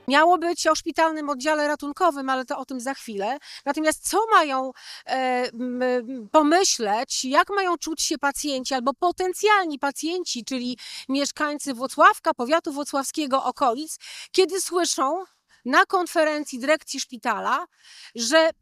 Miało być o szpitalnym oddziale ratunkowym, ale to o tym za chwilę. Natomiast co mają pomyśleć, jak mają czuć się pacjenci albo potencjalni pacjenci, czyli mieszkańcy Włocławka, powiatu włocławskiego, okolic, kiedy słyszą na konferencji dyrekcji szpitala, że